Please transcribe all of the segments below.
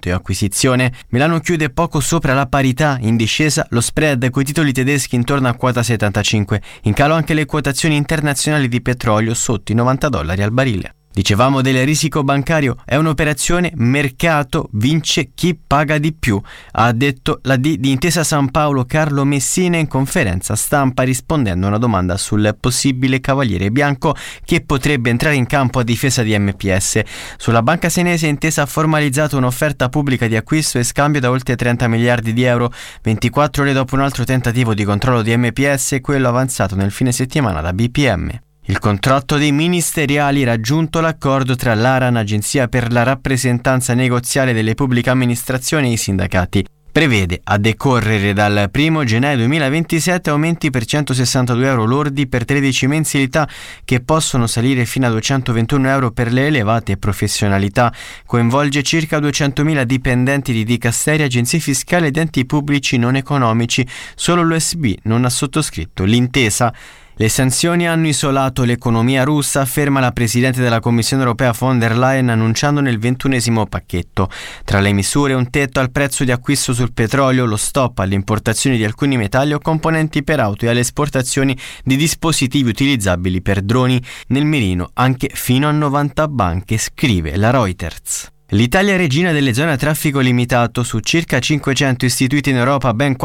e acquisizione. Milano chiude poco sopra la parità, in discesa lo spread coi titoli tedeschi intorno a quota 75, in calo anche le quotazioni internazionali di petrolio sotto i $90 al barile. Dicevamo del risico bancario, è un'operazione mercato, vince chi paga di più, ha detto la D di Intesa Sanpaolo Carlo Messina in conferenza stampa rispondendo a una domanda sul possibile cavaliere bianco che potrebbe entrare in campo a difesa di MPS. Sulla banca senese Intesa ha formalizzato un'offerta pubblica di acquisto e scambio da oltre 30 miliardi di euro, 24 ore dopo un altro tentativo di controllo di MPS, quello avanzato nel fine settimana da BPM. Il contratto dei ministeriali raggiunto l'accordo tra l'ARAN, Agenzia per la rappresentanza negoziale delle pubbliche amministrazioni, e i sindacati. Prevede, a decorrere dal 1 gennaio 2027, aumenti per 162 euro lordi per 13 mensilità che possono salire fino a 221 euro per le elevate professionalità. Coinvolge circa 200.000 dipendenti di dicasteri, agenzie fiscali ed enti pubblici non economici. Solo l'USB non ha sottoscritto l'intesa. Le sanzioni hanno isolato l'economia russa, afferma la Presidente della Commissione Europea von der Leyen annunciando nel 21° pacchetto. Tra le misure un tetto al prezzo di acquisto sul petrolio, lo stop alle importazioni di alcuni metalli o componenti per auto e alle esportazioni di dispositivi utilizzabili per droni. Nel mirino anche fino a 90 banche, scrive la Reuters. L'Italia è regina delle zone a traffico limitato. Su circa 500 istituiti in Europa, ben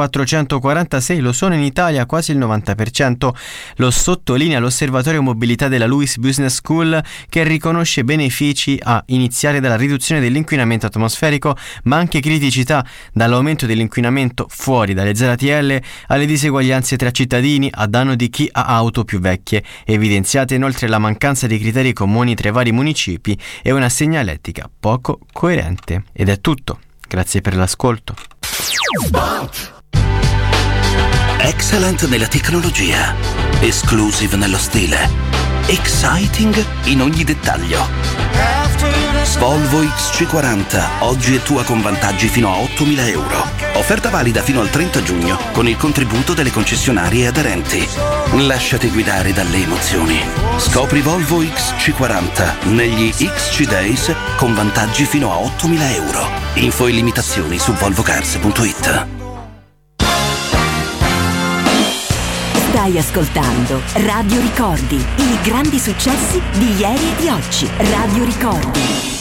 446 lo sono in Italia, quasi il 90%. Lo sottolinea l'Osservatorio Mobilità della Lewis Business School, che riconosce benefici a iniziare dalla riduzione dell'inquinamento atmosferico, ma anche criticità, dall'aumento dell'inquinamento fuori dalle ZTL alle diseguaglianze tra cittadini a danno di chi ha auto più vecchie. Evidenziate inoltre la mancanza di criteri comuni tra i vari municipi e una segnaletica poco coerente. Ed è tutto. Grazie per l'ascolto. Excellent nella tecnologia, exclusive nello stile, exciting in ogni dettaglio. Volvo XC40, oggi è tua con vantaggi fino a 8.000 euro. Offerta valida fino al 30 giugno con il contributo delle concessionarie aderenti. Lasciati guidare dalle emozioni. Scopri Volvo XC40 negli XC Days con vantaggi fino a 8.000 euro. Info e limitazioni su volvocars.it. Stai ascoltando Radio Ricordi, i grandi successi di ieri e di oggi. Radio Ricordi.